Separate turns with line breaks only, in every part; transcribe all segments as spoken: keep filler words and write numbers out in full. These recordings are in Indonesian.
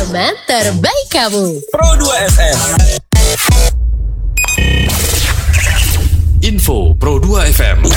Teman terbaik kamu.
Pro dua F M.
Info Pro dua F M.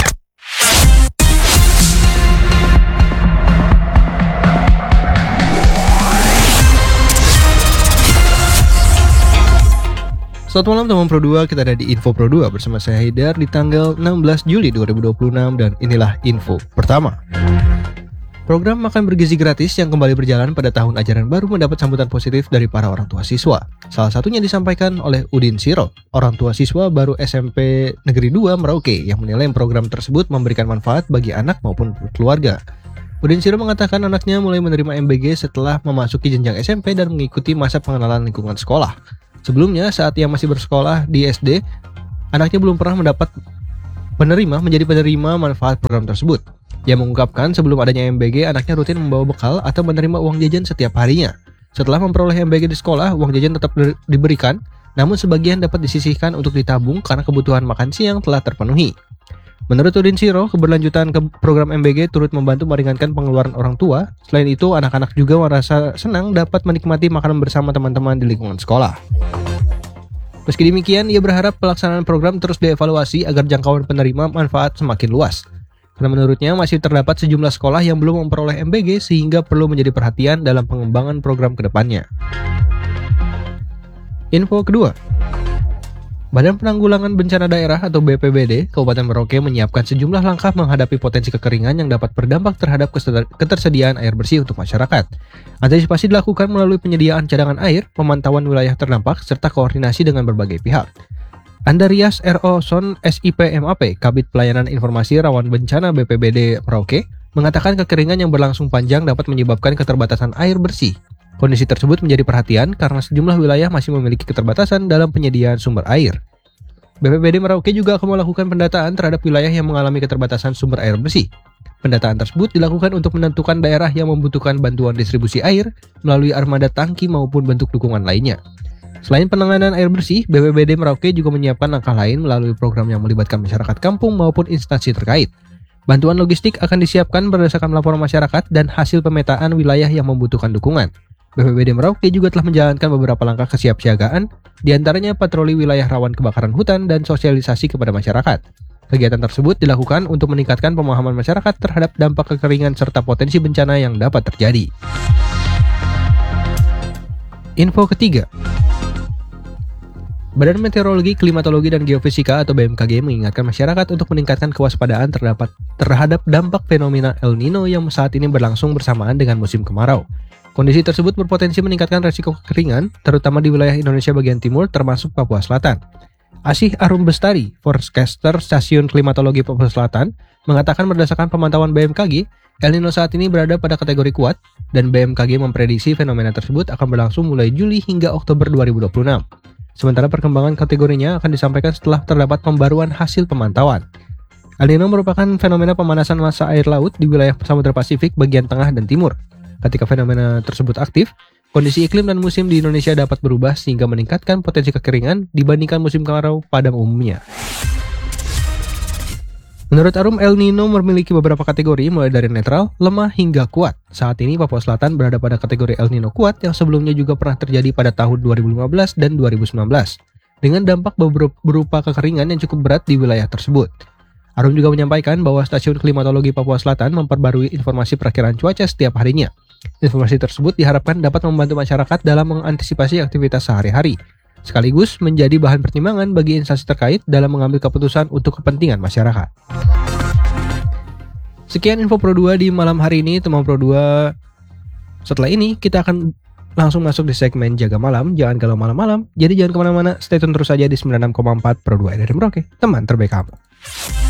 Selamat malam teman Pro dua, kita ada di Info Pro dua bersama saya Haidar di tanggal enam belas Juli dua ribu dua puluh enam dan inilah info pertama. Program makan bergizi gratis yang kembali berjalan pada tahun ajaran baru mendapat sambutan positif dari para orang tua siswa. Salah satunya disampaikan oleh Udin Siro, orang tua siswa baru S M P Negeri dua Merauke yang menilai program tersebut memberikan manfaat bagi anak maupun keluarga. Udin Siro mengatakan anaknya mulai menerima M B G setelah memasuki jenjang S M P dan mengikuti masa pengenalan lingkungan sekolah. Sebelumnya, saat ia masih bersekolah di S D, anaknya belum pernah mendapat penerima menjadi penerima manfaat program tersebut. Ia mengungkapkan sebelum adanya M B G, anaknya rutin membawa bekal atau menerima uang jajan setiap harinya. Setelah memperoleh M B G di sekolah, uang jajan tetap diberikan, namun sebagian dapat disisihkan untuk ditabung karena kebutuhan makan siang telah terpenuhi. Menurut Udin Siro, keberlanjutan ke program M B G turut membantu meringankan pengeluaran orang tua. Selain itu, anak-anak juga merasa senang dapat menikmati makanan bersama teman-teman di lingkungan sekolah. Meski demikian, ia berharap pelaksanaan program terus dievaluasi agar jangkauan penerima manfaat semakin luas. Karena menurutnya masih terdapat sejumlah sekolah yang belum memperoleh M B G sehingga perlu menjadi perhatian dalam pengembangan program ke depannya. Info kedua. Badan Penanggulangan Bencana Daerah atau B P B D Kabupaten Merauke menyiapkan sejumlah langkah menghadapi potensi kekeringan yang dapat berdampak terhadap ketersediaan air bersih untuk masyarakat. Antisipasi dilakukan melalui penyediaan cadangan air, pemantauan wilayah terdampak, serta koordinasi dengan berbagai pihak. Andarias R O Son S I P M A P, Kabid Pelayanan Informasi Rawan Bencana B P B D Merauke, mengatakan kekeringan yang berlangsung panjang dapat menyebabkan keterbatasan air bersih. Kondisi tersebut menjadi perhatian karena sejumlah wilayah masih memiliki keterbatasan dalam penyediaan sumber air. B P B D Merauke juga akan melakukan pendataan terhadap wilayah yang mengalami keterbatasan sumber air bersih. Pendataan tersebut dilakukan untuk menentukan daerah yang membutuhkan bantuan distribusi air melalui armada tangki maupun bentuk dukungan lainnya. Selain penanganan air bersih, B P B D Merauke juga menyiapkan langkah lain melalui program yang melibatkan masyarakat kampung maupun instansi terkait. Bantuan logistik akan disiapkan berdasarkan laporan masyarakat dan hasil pemetaan wilayah yang membutuhkan dukungan. B P B D Merauke juga telah menjalankan beberapa langkah kesiapsiagaan, diantaranya patroli wilayah rawan kebakaran hutan dan sosialisasi kepada masyarakat. Kegiatan tersebut dilakukan untuk meningkatkan pemahaman masyarakat terhadap dampak kekeringan serta potensi bencana yang dapat terjadi. Info ketiga. Badan Meteorologi, Klimatologi, dan Geofisika atau B M K G mengingatkan masyarakat untuk meningkatkan kewaspadaan terdapat terhadap dampak fenomena El Nino yang saat ini berlangsung bersamaan dengan musim kemarau. Kondisi tersebut berpotensi meningkatkan resiko kekeringan, terutama di wilayah Indonesia bagian timur termasuk Papua Selatan. Asih Arum Bestari, forecaster Stasiun Klimatologi Papua Selatan, mengatakan berdasarkan pemantauan B M K G, El Nino saat ini berada pada kategori kuat, dan B M K G memprediksi fenomena tersebut akan berlangsung mulai Juli hingga Oktober dua ribu dua puluh enam. Sementara perkembangan kategorinya akan disampaikan setelah terdapat pembaruan hasil pemantauan. El Nino merupakan fenomena pemanasan massa air laut di wilayah Samudra Pasifik bagian tengah dan timur. Ketika fenomena tersebut aktif, kondisi iklim dan musim di Indonesia dapat berubah sehingga meningkatkan potensi kekeringan dibandingkan musim kemarau pada umumnya. Menurut Arum, El Nino memiliki beberapa kategori mulai dari netral, lemah, hingga kuat. Saat ini Papua Selatan berada pada kategori El Nino kuat yang sebelumnya juga pernah terjadi pada tahun dua ribu lima belas dan dua ribu sembilan belas, dengan dampak berupa kekeringan yang cukup berat di wilayah tersebut. Arum juga menyampaikan bahwa Stasiun Klimatologi Papua Selatan memperbarui informasi perakiraan cuaca setiap harinya. Informasi tersebut diharapkan dapat membantu masyarakat dalam mengantisipasi aktivitas sehari-hari, sekaligus menjadi bahan pertimbangan bagi instansi terkait dalam mengambil keputusan untuk kepentingan masyarakat. Sekian info Pro dua di malam hari ini, teman Pro dua. Setelah ini kita akan langsung masuk di segmen Jaga Malam. Jangan galau malam-malam, jadi jangan kemana-mana, stay tune terus saja di sembilan puluh enam koma empat Pro dua dari Merauke, teman terbaik kamu.